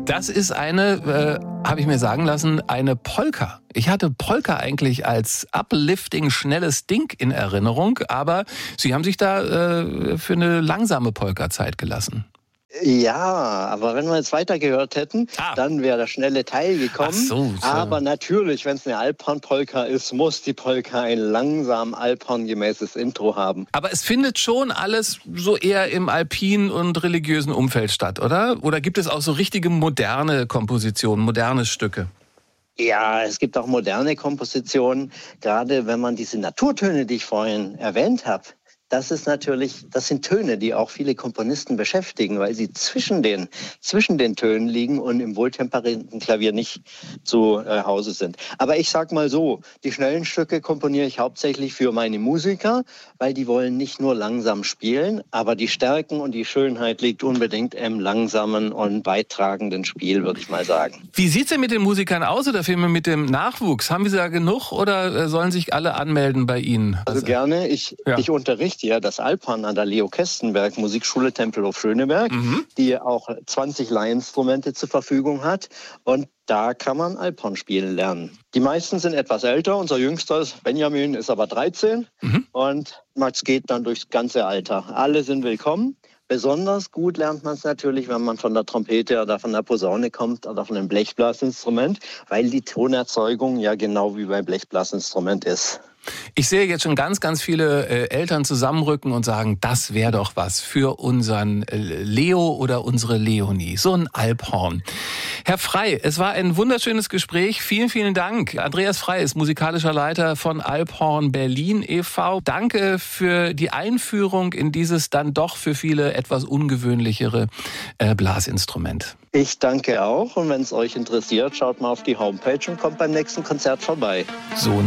Das ist eine, habe ich mir sagen lassen, eine Polka. Ich hatte Polka eigentlich als uplifting, schnelles Ding in Erinnerung, aber Sie haben sich da für eine langsame Polka Zeit gelassen. Ja, aber wenn wir jetzt weitergehört hätten, dann wäre der schnelle Teil gekommen. Ach so. Aber natürlich, wenn es eine Alphorn-Polka ist, muss die Polka ein langsam Alphorn-gemäßes Intro haben. Aber es findet schon alles so eher im alpinen und religiösen Umfeld statt, oder? Oder gibt es auch so richtige moderne Kompositionen, moderne Stücke? Ja, es gibt auch moderne Kompositionen, gerade wenn man diese Naturtöne, die ich vorhin erwähnt habe. Das sind Töne, die auch viele Komponisten beschäftigen, weil sie zwischen den Tönen liegen und im wohltemperierten Klavier nicht zu Hause sind. Aber ich sag mal so, die schnellen Stücke komponiere ich hauptsächlich für meine Musiker, weil die wollen nicht nur langsam spielen, aber die Stärken und die Schönheit liegt unbedingt im langsamen und beitragenden Spiel, würde ich mal sagen. Wie sieht's denn mit den Musikern aus oder vielmehr mit dem Nachwuchs? Haben Sie da genug oder sollen sich alle anmelden bei Ihnen? Also gerne, ich unterrichte ja das Alphorn an der Leo Kestenberg Musikschule Tempelhof Schöneberg, die auch 20 Leihinstrumente zur Verfügung hat, und da kann man Alphorn spielen lernen. Die meisten sind etwas älter, unser jüngster Benjamin ist aber 13 und Max geht dann durchs ganze Alter. Alle sind willkommen. Besonders gut lernt man es natürlich, wenn man von der Trompete oder von der Posaune kommt oder von einem Blechblasinstrument, weil die Tonerzeugung ja genau wie beim Blechblasinstrument ist. Ich sehe jetzt schon ganz, ganz viele Eltern zusammenrücken und sagen, das wäre doch was für unseren Leo oder unsere Leonie. So ein Alphorn. Herr Frey, es war ein wunderschönes Gespräch. Vielen, vielen Dank. Andreas Frey ist musikalischer Leiter von Alphorn Berlin e.V. Danke für die Einführung in dieses dann doch für viele etwas ungewöhnlichere Blasinstrument. Ich danke auch, und wenn es euch interessiert, schaut mal auf die Homepage und kommt beim nächsten Konzert vorbei. So